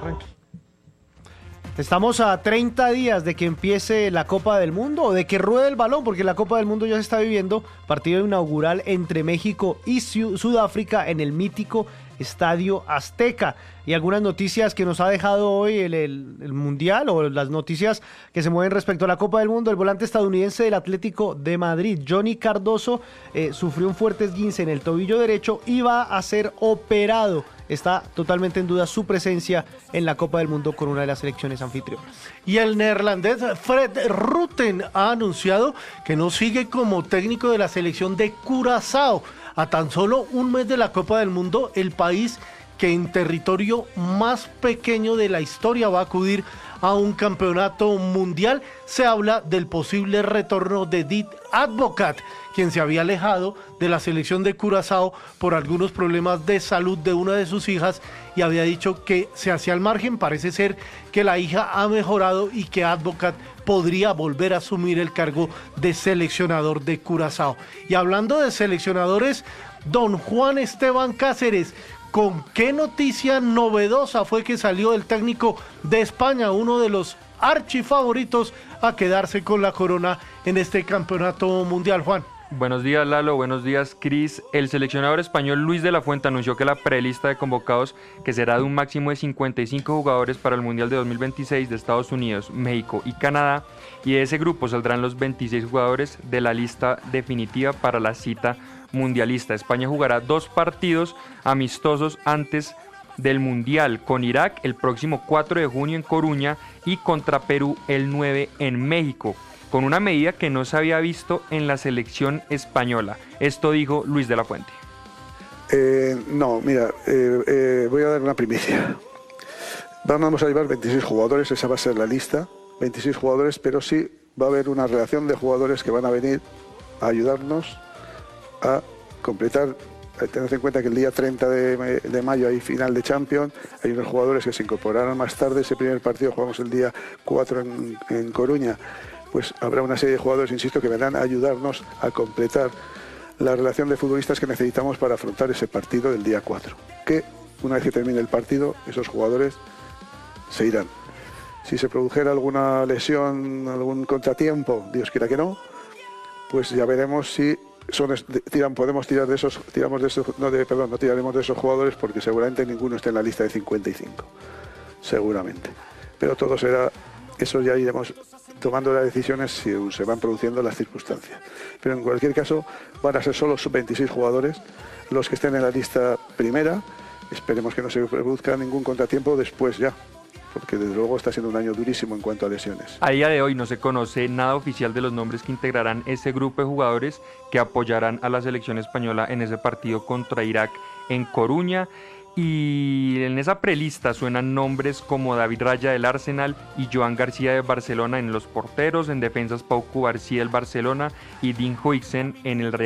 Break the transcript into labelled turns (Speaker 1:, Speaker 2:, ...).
Speaker 1: tranqui.
Speaker 2: Estamos a 30 días de que empiece la Copa del Mundo o de que ruede el balón, porque la Copa del Mundo ya se está viviendo. Partido inaugural entre México y Sudáfrica en el mítico Estadio Azteca. Y algunas noticias que nos ha dejado hoy el Mundial, o las noticias que se mueven respecto a la Copa del Mundo. El volante estadounidense del Atlético de Madrid, Johnny Cardoso, sufrió un fuerte esguince en el tobillo derecho y va a ser operado. Está totalmente en duda su presencia en la Copa del Mundo con una de las selecciones anfitrionas.
Speaker 1: Y el neerlandés Fred Rutten ha anunciado que no sigue como técnico de la selección de Curazao. A tan solo un mes de la Copa del Mundo, el país que en territorio más pequeño de la historia va a acudir a un campeonato mundial. Se habla del posible retorno de Dick Advocaat, quien se había alejado de la selección de Curazao por algunos problemas de salud de una de sus hijas y había dicho que se hacía al margen. Parece ser que la hija ha mejorado y que Advocaat podría volver a asumir el cargo de seleccionador de Curazao. Y hablando de seleccionadores, don Juan Esteban Cáceres, ¿con qué noticia novedosa fue que salió el técnico de España, uno de los archifavoritos a quedarse con la corona en este campeonato mundial, Juan?
Speaker 3: Buenos días, Lalo, buenos días, Cris. El seleccionador español Luis de la Fuente anunció que la prelista de convocados, que será de un máximo de 55 jugadores para el Mundial de 2026 de Estados Unidos, México y Canadá, y de ese grupo saldrán los 26 jugadores de la lista definitiva para la cita mundialista. España jugará 2 partidos amistosos antes del Mundial, con Irak el próximo 4 de junio en Coruña y contra Perú el 9 en México, con una medida que no se había visto en la selección española. Esto dijo Luis de la Fuente.
Speaker 4: Voy a dar una primicia. Vamos a llevar 26 jugadores, esa va a ser la lista, 26 jugadores, pero sí va a haber una relación de jugadores que van a venir a ayudarnos a completar. Tened en cuenta que el día 30 de mayo hay final de Champions, hay unos jugadores que se incorporarán más tarde. Ese primer partido jugamos el día 4 en Coruña. Pues habrá una serie de jugadores, insisto, que vendrán a ayudarnos a completar la relación de futbolistas que necesitamos para afrontar ese partido del día 4. Que una vez que termine el partido, esos jugadores se irán. Si se produjera alguna lesión, algún contratiempo, Dios quiera que no, pues ya veremos si podemos tirar de esos, no tiraremos de esos jugadores, porque seguramente ninguno esté en la lista de 55, seguramente. Pero todo será, eso ya iremos tomando las decisiones si se van produciendo las circunstancias. Pero en cualquier caso van a ser solo 26 jugadores los que estén en la lista primera. Esperemos que no se produzca ningún contratiempo después ya, porque desde luego está siendo un año durísimo en cuanto a lesiones.
Speaker 3: A día de hoy no se conoce nada oficial de los nombres que integrarán ese grupo de jugadores que apoyarán a la selección española en ese partido contra Irak en Coruña. Y en esa prelista suenan nombres como David Raya del Arsenal y Joan García de Barcelona en los porteros, en defensas Pau Cubarsí del Barcelona y Dean Huijsen en el Real